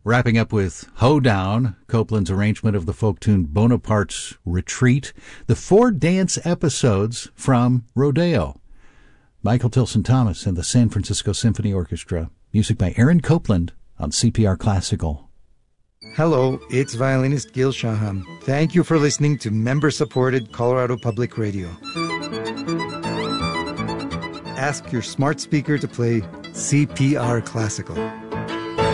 Wrapping up with Hoedown, Copeland's arrangement of the folk tune Bonaparte's Retreat, the 4 dance episodes from Rodeo. Michael Tilson Thomas and the San Francisco Symphony Orchestra. Music by Aaron Copland on CPR Classical. Hello, it's violinist Gil Shaham. Thank you for listening to member-supported Colorado Public Radio. Ask your smart speaker to play CPR Classical.